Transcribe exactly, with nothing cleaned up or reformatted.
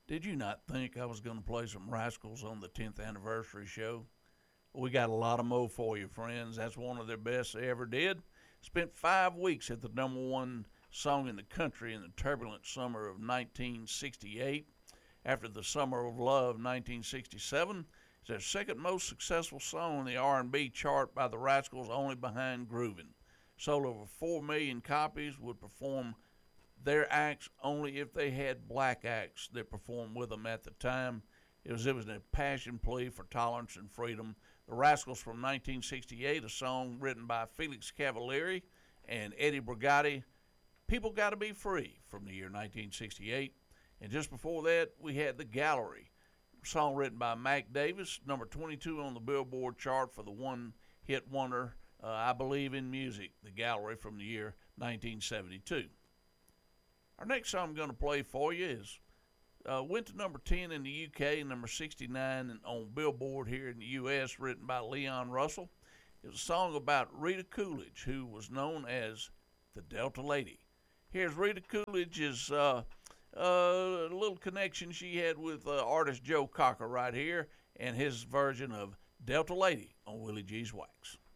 Did you not think I was going to play some Rascals on the tenth anniversary show? We got a lot of mo for you, friends. That's one of their best they ever did. Spent five weeks at the number one song in the country in the turbulent summer of nineteen sixty-eight. After the Summer of Love nineteen sixty-seven, it's their second most successful song in the R and B chart by the Rascals, only behind Groovin'. Sold over four million copies, would perform their acts only if they had black acts that performed with them at the time. It was, it was a passion plea for tolerance and freedom. The Rascals from nineteen sixty-eight, a song written by Felix Cavaliere and Eddie Brigatti, People Gotta Be Free, from the year nineteen sixty-eight. And just before that, we had The Gallery, a song written by Mac Davis, number twenty-two on the Billboard chart for the one-hit wonder, uh, I Believe in Music, The Gallery, from the year nineteen seventy-two. Our next song I'm going to play for you is uh, went to number ten in the U K, number sixty-nine on Billboard here in the U S, written by Leon Russell. It was a song about Rita Coolidge, who was known as the Delta Lady. Here's Rita Coolidge's uh, uh, little connection she had with uh, artist Joe Cocker right here, and his version of Delta Lady on Willie G's Wax.